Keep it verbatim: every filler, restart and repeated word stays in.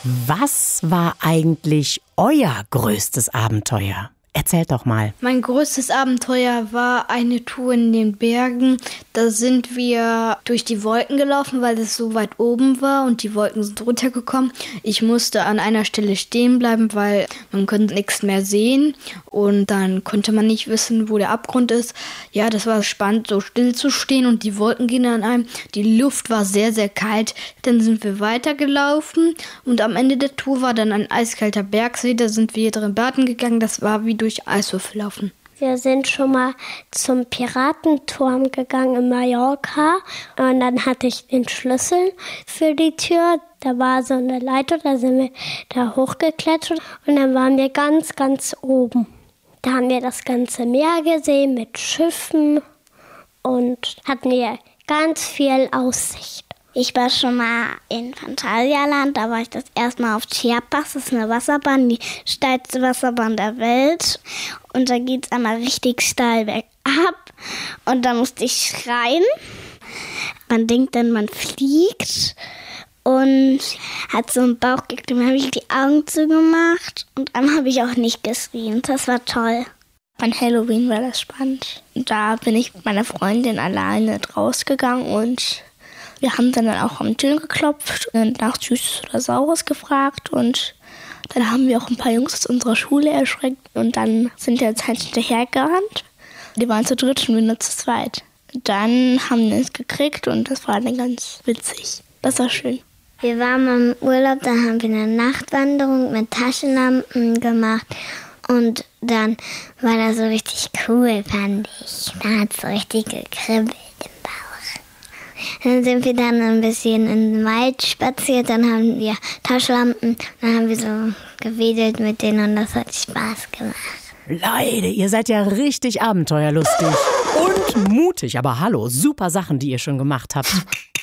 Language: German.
Was war eigentlich euer größtes Abenteuer? Erzählt doch mal. Mein größtes Abenteuer war eine Tour in den Bergen. Da sind wir durch die Wolken gelaufen, weil es so weit oben war und die Wolken sind runtergekommen. Ich musste an einer Stelle stehen bleiben, weil man konnte nichts mehr sehen und dann konnte man nicht wissen, wo der Abgrund ist. Ja, das war spannend, so still zu stehen und die Wolken gingen an einem. Die Luft war sehr, sehr kalt. Dann sind wir weitergelaufen und am Ende der Tour war dann ein eiskalter Bergsee. Da sind wir drin baden gegangen. Das war wie durch Eiswürfel laufen. Wir sind schon mal zum Piratenturm gegangen in Mallorca und dann hatte ich den Schlüssel für die Tür. Da war so eine Leiter, da sind wir da hochgeklettert und dann waren wir ganz, ganz oben. Da haben wir das ganze Meer gesehen mit Schiffen und hatten hier ganz viel Aussicht. Ich war schon mal in Phantasialand, da war ich das erste Mal auf Chiapas, das ist eine Wasserbahn, die steilste Wasserbahn der Welt. Und da geht es einmal richtig steil bergab und da musste ich schreien. Man denkt dann, man fliegt und hat so einen Bauchkick, dann habe ich die Augen zugemacht und dann habe ich auch nicht geschrien. Das war toll. An Halloween war das spannend. Da bin ich mit meiner Freundin alleine rausgegangen und wir haben dann auch am Türen geklopft und nach Süßes oder Saures gefragt und dann haben wir auch ein paar Jungs aus unserer Schule erschreckt und dann sind wir jetzt halt hinterhergerannt. Die waren zu dritt und wir nur zu zweit. Dann haben wir es gekriegt und das war dann ganz witzig. Das war schön. Wir waren im Urlaub, da haben wir eine Nachtwanderung mit Taschenlampen gemacht und dann war das so richtig cool, fand ich. Da hat es so richtig gekribbelt. Dann sind wir dann ein bisschen in den Wald spaziert, dann haben wir Taschenlampen, dann haben wir so gewedelt mit denen und das hat Spaß gemacht. Leute, ihr seid ja richtig abenteuerlustig und mutig, aber hallo, super Sachen, die ihr schon gemacht habt.